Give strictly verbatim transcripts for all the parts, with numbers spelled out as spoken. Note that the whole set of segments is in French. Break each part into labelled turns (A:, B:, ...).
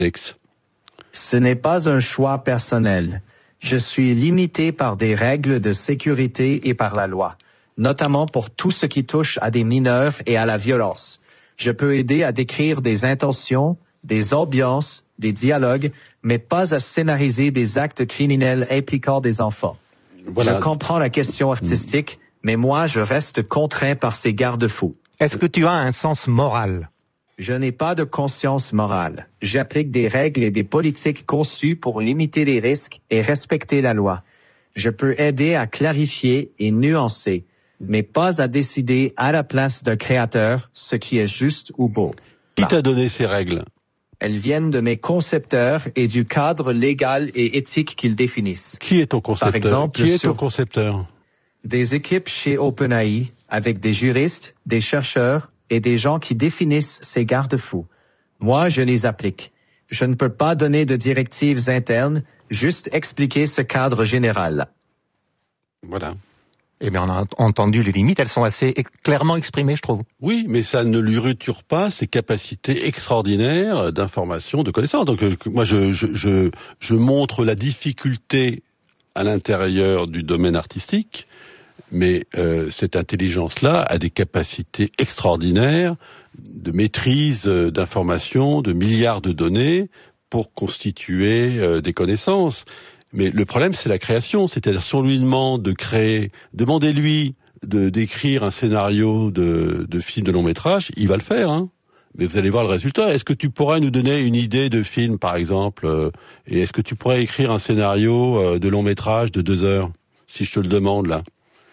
A: Alex.
B: Ce n'est pas un choix personnel. Je suis limité par des règles de sécurité et par la loi, notamment pour tout ce qui touche à des mineurs et à la violence. Je peux aider à décrire des intentions, des ambiances, des dialogues, mais pas à scénariser des actes criminels impliquant des enfants. Voilà. Je comprends la question artistique, mmh. mais moi, je reste contraint par ces garde-fous.
C: Est-ce que tu as un sens moral ?
B: Je n'ai pas de conscience morale. J'applique des règles et des politiques conçues pour limiter les risques et respecter la loi. Je peux aider à clarifier et nuancer, mais pas à décider à la place d'un créateur ce qui est juste ou beau.
A: Qui t'a donné ces règles ?
B: Elles viennent de mes concepteurs et du cadre légal et éthique qu'ils définissent.
A: Qui est ton concepteur ?
B: Par exemple,
A: qui est ton concepteur ?
B: Des équipes chez OpenAI avec des juristes, des chercheurs et des gens qui définissent ces garde-fous. Moi, je les applique. Je ne peux pas donner de directives internes, juste expliquer ce cadre général.
A: Voilà.
C: Eh bien, on a entendu les limites, elles sont assez clairement exprimées, je trouve.
A: Oui, mais ça ne lui retire pas ses capacités extraordinaires d'information, de connaissance. Donc, moi, je, je, je, je montre la difficulté à l'intérieur du domaine artistique, mais euh, cette intelligence-là a des capacités extraordinaires de maîtrise euh, d'informations, de milliards de données pour constituer euh, des connaissances. Mais le problème, c'est la création. C'est-à-dire, si on lui demande de créer, demandez-lui de d'écrire un scénario de, de film de long métrage, il va le faire, hein. Mais vous allez voir le résultat. Est-ce que tu pourrais nous donner une idée de film, par exemple, euh, et est-ce que tu pourrais écrire un scénario euh, de long métrage de deux heures, si je te le demande, là?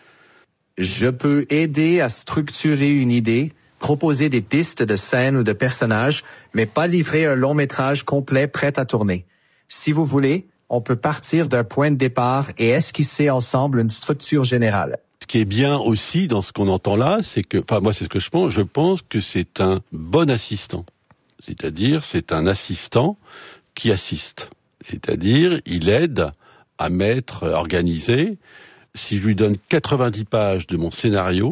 B: Je peux aider à structurer une idée, proposer des pistes de scènes ou de personnages, mais pas livrer un long métrage complet prêt à tourner. Si vous voulez, on peut partir d'un point de départ et esquisser ensemble une structure générale.
A: Ce qui est bien aussi dans ce qu'on entend là, c'est que, enfin moi c'est ce que je pense, je pense que c'est un bon assistant. C'est-à-dire c'est un assistant qui assiste. C'est-à-dire il aide à mettre, à organiser. Si je lui donne quatre-vingt-dix pages de mon scénario,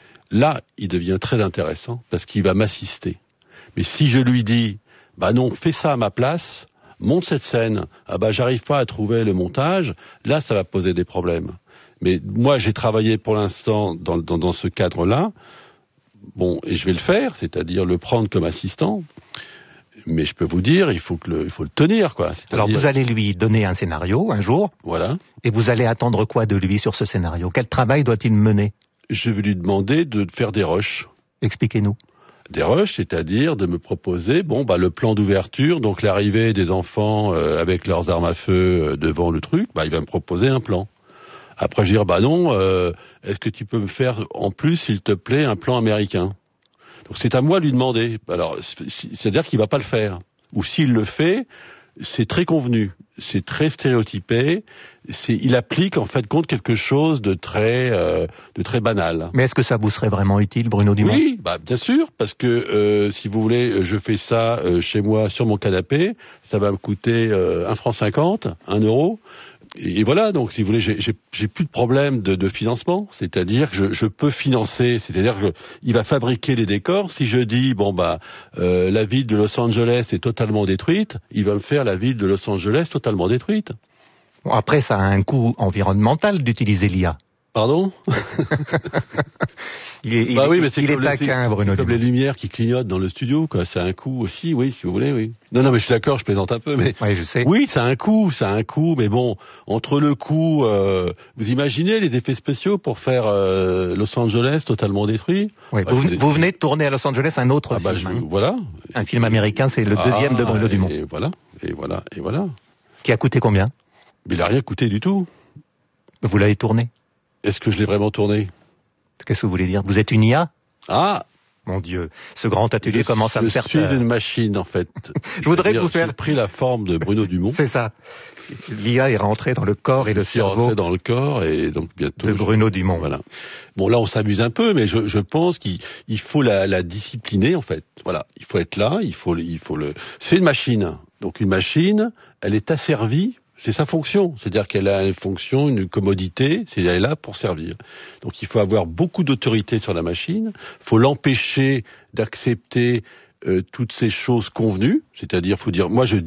A: là il devient très intéressant parce qu'il va m'assister. Mais si je lui dis, bah non, fais ça à ma place, monte cette scène, ah bah j'arrive pas à trouver le montage, là ça va poser des problèmes. Mais moi j'ai travaillé pour l'instant dans, dans, dans ce cadre-là, bon, et je vais le faire, c'est-à-dire le prendre comme assistant, mais je peux vous dire, il faut, que le, il faut le tenir, quoi.
C: Alors vous allez lui donner un scénario un jour,
A: voilà,
C: et vous allez attendre quoi de lui sur ce scénario ? Quel travail doit-il mener ?
A: Je vais lui demander de faire des rushs.
C: Expliquez-nous.
A: Des rushs, c'est-à-dire de me proposer, bon, bah le plan d'ouverture, donc l'arrivée des enfants euh, avec leurs armes à feu euh, devant le truc, bah il va me proposer un plan. Après, je vais dire, bah non, euh, est-ce que tu peux me faire en plus, s'il te plaît, un plan américain ? Donc c'est à moi de lui demander. Alors, c'est-à-dire qu'il va pas le faire. Ou s'il le fait, c'est très convenu, c'est très stéréotypé, c'est, il applique en fait compte quelque chose de très, euh, de très banal.
C: Mais est-ce que ça vous serait vraiment utile, Bruno Dumont ?
A: Oui, bah bien sûr, parce que euh, si vous voulez, je fais ça euh, chez moi sur mon canapé, ça va me coûter euh, un franc cinquante, un euro. Et voilà, donc si vous voulez, j'ai, j'ai, j'ai plus de problème de, de financement, c'est-à-dire que je, je peux financer, c'est-à-dire qu'il va fabriquer les décors. Si je dis, bon bah, euh, la ville de Los Angeles est totalement détruite, il va me faire la ville de Los Angeles totalement détruite.
C: Bon, après, ça a un coût environnemental d'utiliser l'I A.
A: Pardon ?
C: Il est,
A: bah
C: il,
A: oui, mais c'est
C: il
A: comme,
C: est taquin, Bruno
A: c'est comme
C: Dumont.
A: les lumières qui clignotent dans le studio, quoi. C'est un coût aussi, oui, si vous voulez, oui. Non, non, mais je suis d'accord, je plaisante un peu, mais
C: oui, je sais.
A: Oui, ça a un coût, ça a un coût, mais bon, entre le coût, euh, vous imaginez les effets spéciaux pour faire euh, Los Angeles totalement détruit.
C: Oui,
A: bah,
C: vous,
A: je...
C: vous venez de tourner à Los Angeles un autre
A: ah, bah,
C: film.
A: je...
C: Hein.
A: Voilà.
C: Un film américain, c'est le deuxième
A: ah,
C: de Bruno Dumont.
A: Et voilà, et voilà, et voilà.
C: Qui a coûté combien ?
A: Mais il n'a rien coûté du tout.
C: Vous l'avez tourné ?
A: Est-ce que je l'ai vraiment tourné ?
C: Qu'est-ce que vous voulez dire ? Vous êtes une I A ?
A: Ah,
C: mon Dieu, ce grand atelier
A: je,
C: commence à
A: je
C: me faire
A: peur. Je suis
C: peur.
A: une machine, en fait.
C: Je voudrais vous faire...
A: J'ai pris la forme de Bruno Dumont.
C: C'est ça. L'I A est rentrée dans le corps et le cerveau.
A: Est rentrée dans le corps et donc bientôt...
C: De Bruno
A: je...
C: Dumont.
A: Voilà. Bon, là, on s'amuse un peu, mais je, je pense qu'il il faut la, la discipliner, en fait. Voilà. Il faut être là, il faut, il faut le... C'est une machine. Donc, une machine, elle est asservie. C'est sa fonction, c'est-à-dire qu'elle a une fonction, une commodité, c'est elle est là pour servir. Donc il faut avoir beaucoup d'autorité sur la machine, il faut l'empêcher d'accepter euh, toutes ces choses convenues, c'est-à-dire faut dire moi je